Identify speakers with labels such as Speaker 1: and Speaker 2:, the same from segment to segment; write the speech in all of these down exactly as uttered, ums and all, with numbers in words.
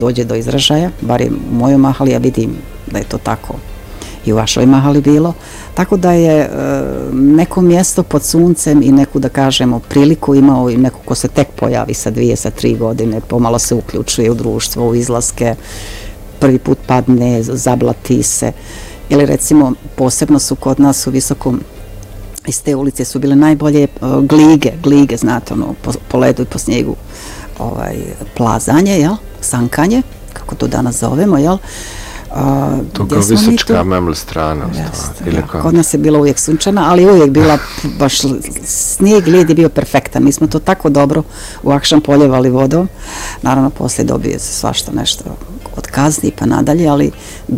Speaker 1: dođe do izražaja, bar je u mojoj mahali, ja vidim da je to tako i u vašoj mahali bilo, tako da je e, neko mjesto pod suncem i neku, da kažemo, priliku imao i neko ko se tek pojavi sa dvije, sa tri godine, pomalo se uključuje u društvo, u izlaske, prvi put padne, zablati se, ili recimo posebno su kod nas u Visokom, iz te ulice su bile najbolje uh, glige, glige, znate, ono, po, po ledu i po snijegu, ovaj, plazanje, jel, sankanje, kako to danas zovemo, jel, Uh,
Speaker 2: to kao Visočka meml strana.
Speaker 1: Ili ja, kod nas je bila uvijek sunčana, ali uvijek bila baš snijeg, led je bio perfektan. Mi smo to tako dobro u akšam poljevali vodom. Naravno, poslije dobije se svašta nešto od kazni pa nadalje, ali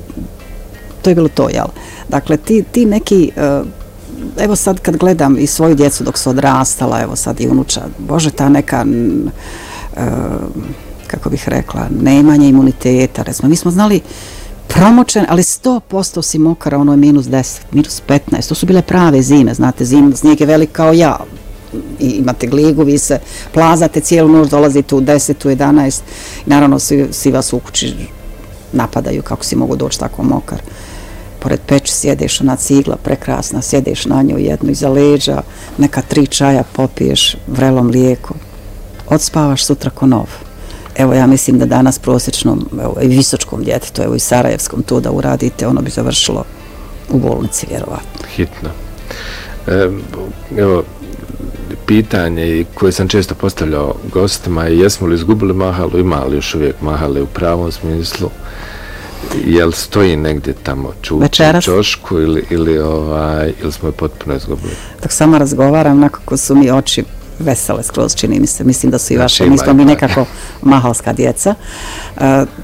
Speaker 1: to je bilo to, jel? Dakle, ti, ti neki, uh, evo sad kad gledam i svoju djecu dok su odrastala, evo sad i unuča, bože, ta neka, uh, kako bih rekla, nemanje imuniteta, recimo, mi smo znali promočen, ali sto posto si mokara, ono je minus deset, minus petnaest, to su bile prave zime, znate, zim, snijeg je velik kao ja, i imate gligu, vi se plazate cijelu noć, dolazite u deset, u jedanaest, i naravno svi, svi vas u kući napadaju kako si mogu doći tako mokar. Pored peći sjedeš, ona cigla prekrasna, sjedeš na nju jednu iza leđa, neka tri čaja popiješ, vrelo mlijeko, odspavaš sutra ko nov. Evo, ja mislim da danas prosječnom, evo, i visočkom djetetu, evo i sarajevskom, to da uradite, ono bi završilo u bolnici, vjerovatno.
Speaker 2: Hitno. E, evo, pitanje koje sam često postavljao gostima je jesmo li izgubili mahalu, ima li još uvijek mahale u pravom smislu, jel stoji negdje tamo čuči u čošku ili, ili, ovaj, ili smo je potpuno izgubili?
Speaker 1: Dok sama razgovaram, nakako su mi oči vesele skroz, čini mi se. Mislim da su i vaše, mi smo mi nekako mahalska djeca. Uh,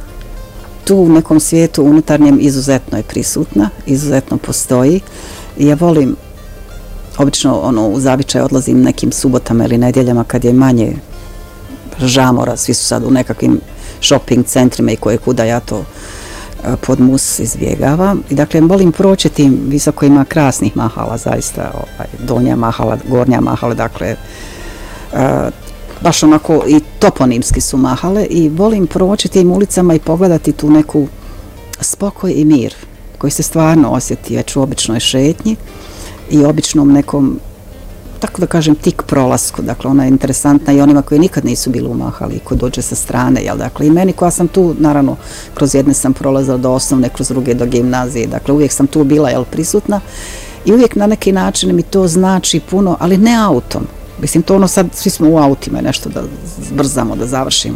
Speaker 1: tu u nekom svijetu unutarnjem izuzetno je prisutna, izuzetno postoji. I ja volim, obično ono, u zavičaj odlazim nekim subotama ili nedjeljama kad je manje žamora, svi su sad u nekakvim shopping centrima i koje kuda ja to uh, pod mus izbjegavam. I dakle, volim proći tim, visoko ima krasnih mahala, zaista, ovaj, donja mahala, gornja mahala, dakle, Uh, baš onako i toponimski su mahale i volim proći tim ulicama i pogledati tu neku spokoj i mir koji se stvarno osjeti već u običnoj šetnji i običnom nekom, tako da kažem, tik prolasku. Dakle, ona je interesantna i onima koji nikad nisu bili u mahali i ko dođe sa strane, jel? Dakle, i meni koja sam tu, naravno, kroz jedne sam prolazila do osnovne, kroz druge do gimnazije, dakle, uvijek sam tu bila, jel, prisutna i uvijek na neki način mi to znači puno, ali ne autom. Mislim, to ono sad, svi smo u autima, nešto da zbrzamo, da završimo.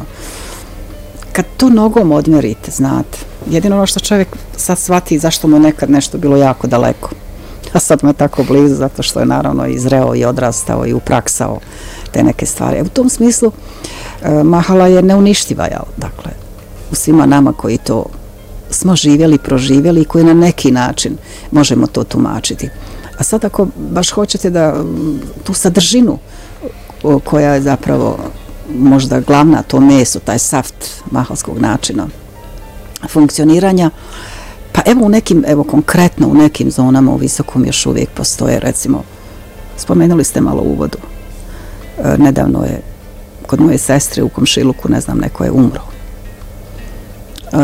Speaker 1: Kad to nogom odmjerite, znate, jedino ono što čovjek sad shvati zašto mu nekad nešto bilo jako daleko. A sad mu je tako blizu, zato što je naravno izreo i odrastao i upraksao te neke stvari. E, u tom smislu, e, mahala je neuništiva, jel? Dakle, u svima nama koji to smo živjeli, proživjeli i koji na neki način možemo to tumačiti. A sad ako baš hoćete da tu sadržinu koja je zapravo možda glavna, to meso, taj saft mahalskog načina funkcioniranja, pa evo u nekim, evo konkretno u nekim zonama u Visokom još uvijek postoje, recimo, spomenuli ste malo u uvodu, e, nedavno je kod moje sestre u komšiluku, ne znam, neko je umro. E,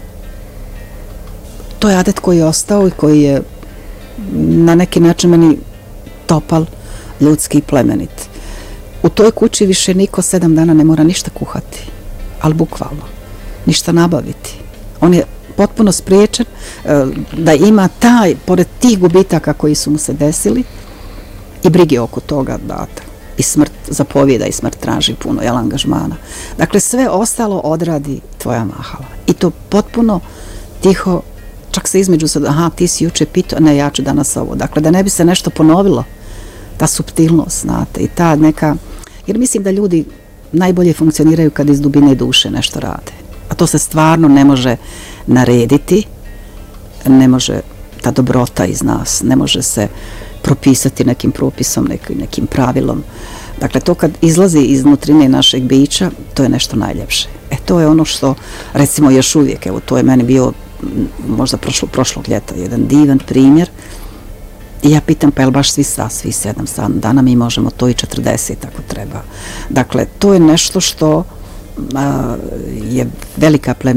Speaker 1: to je adet koji je ostao i koji je na neki način meni topal, ljudski i plemenit. U toj kući više niko sedam dana ne mora ništa kuhati, ali bukvalno, ništa nabaviti. On je potpuno spriječen da ima taj, pored tih gubitaka koji su mu se desili, i brige oko toga data. I smrt zapovjeda i smrt traži puno, jel, angažmana. Dakle, sve ostalo odradi tvoja mahala. I to potpuno tiho. Čak se između sad, aha, ti si juče pitao, ne, ja ću danas ovo. Dakle, da ne bi se nešto ponovilo, ta suptilnost, znate, i ta neka, jer mislim da ljudi najbolje funkcioniraju kad iz dubine duše nešto rade. A to se stvarno ne može narediti, ne može ta dobrota iz nas, ne može se propisati nekim propisom, nekim, nekim pravilom. Dakle, to kad izlazi iz nutrine našeg bića, to je nešto najljepše. E, to je ono što, recimo, još uvijek, evo, to je meni bio možda prošlo, prošlog ljeta, jedan divan primjer. I ja pitam, pa je li baš svi sa, svi sedam dana, mi možemo to i četrdeset ako treba. Dakle, to je nešto što a, je velika